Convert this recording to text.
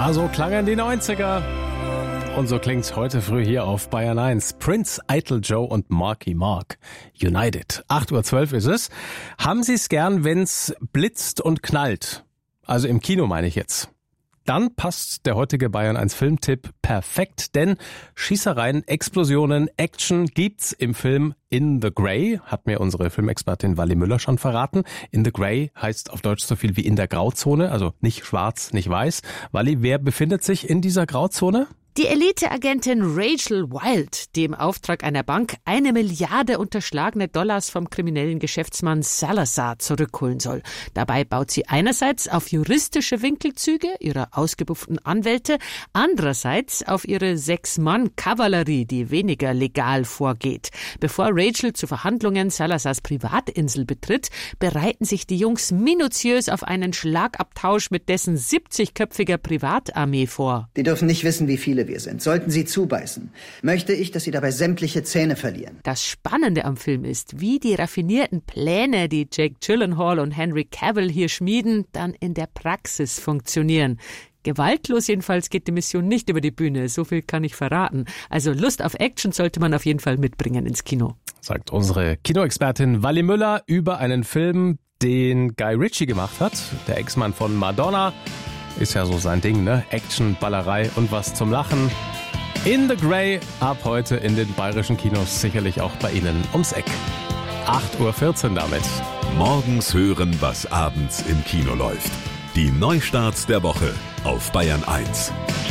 Ja, so klangen die 90er. Und so klingt's heute früh hier auf Bayern 1. Prince, Eitel Joe und Marky Mark. United. 8:12 Uhr ist es. Haben Sie es gern, wenn's blitzt und knallt? Also im Kino meine ich jetzt. Dann passt der heutige Bayern 1 Filmtipp perfekt, denn Schießereien, Explosionen, Action gibt's im Film In the Grey, hat mir unsere Filmexpertin Wally Müller schon verraten. In the Grey heißt auf Deutsch so viel wie in der Grauzone, also nicht schwarz, nicht weiß. Wally, wer befindet sich in dieser Grauzone? Die Elite-Agentin Rachel Wild, die im Auftrag einer Bank 1 Milliarde unterschlagene Dollars vom kriminellen Geschäftsmann Salazar zurückholen soll. Dabei baut sie einerseits auf juristische Winkelzüge ihrer ausgebufften Anwälte, andererseits auf ihre 6-Mann-Kavallerie, die weniger legal vorgeht. Bevor Rachel zu Verhandlungen Salazars Privatinsel betritt, bereiten sich die Jungs minutiös auf einen Schlagabtausch mit dessen 70-köpfiger Privatarmee vor. Die dürfen nicht wissen, wie viele wir sind. Sollten sie zubeißen, möchte ich, dass sie dabei sämtliche Zähne verlieren. Das Spannende am Film ist, wie die raffinierten Pläne, die Jake Gyllenhaal und Henry Cavill hier schmieden, dann in der Praxis funktionieren. Gewaltlos jedenfalls geht die Mission nicht über die Bühne, so viel kann ich verraten. Also Lust auf Action sollte man auf jeden Fall mitbringen ins Kino. Sagt unsere Kinoexpertin Wally Müller über einen Film, den Guy Ritchie gemacht hat, der Ex-Mann von Madonna. Ist ja so sein Ding, ne? Action, Ballerei und was zum Lachen. In the Grey, ab heute in den bayerischen Kinos, sicherlich auch bei Ihnen ums Eck. 8:14 Uhr damit. Morgens hören, was abends im Kino läuft. Die Neustarts der Woche auf Bayern 1.